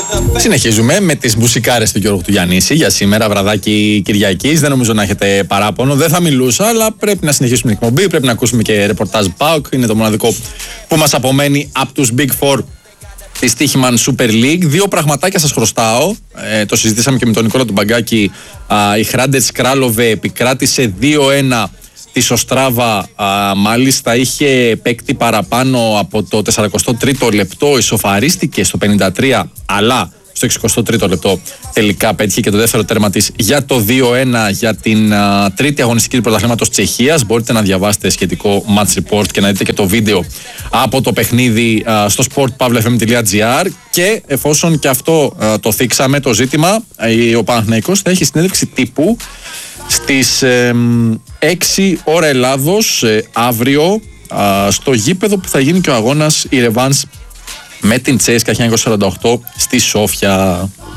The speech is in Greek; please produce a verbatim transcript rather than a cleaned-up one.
Συνεχίζουμε με τις μουσικάρες του Γιώργου του Γιαννίση για σήμερα, βραδάκι Κυριακής. Δεν νομίζω να έχετε παράπονο. Δεν θα μιλούσα, αλλά πρέπει να συνεχίσουμε την εκπομπή. Πρέπει να ακούσουμε και ρεπορτάζ ΠΑΟΚ. Είναι το μοναδικό που μας απομένει από τους Big Four της Τύχημαν Super League. Δύο πραγματάκια σας χρωστάω. Ε, το συζητήσαμε και με τον Νικόλα του Μπαγκάκη. Η Χράντετς Κράλοβε επικράτησε δύο ένα. Τη Οστράβα, α, μάλιστα είχε παίκτη παραπάνω από το σαράντα τρίτο λεπτό, ισοφαρίστηκε στο πενήντα τρία, αλλά στο εξηκοστό τρίτο λεπτό τελικά πέτυχε και το δεύτερο τέρμα της για το δύο ένα για την α, τρίτη αγωνιστική του πρωταθλήματος Τσεχίας. Μπορείτε να διαβάσετε σχετικό match report και να δείτε και το βίντεο από το παιχνίδι α, στο sport pavla f m τελεία g r. Και εφόσον και αυτό α, το θίξαμε το ζήτημα, α, ο Παναθηναϊκός θα έχει συνέντευξη τύπου στις ε, έξι ώρα Ελλάδος ε, αύριο α, στο γήπεδο που θα γίνει και ο αγώνας η Ρεβάνς με την Τσέσκα χίλια εννιακόσια σαράντα οκτώ στη Σόφια.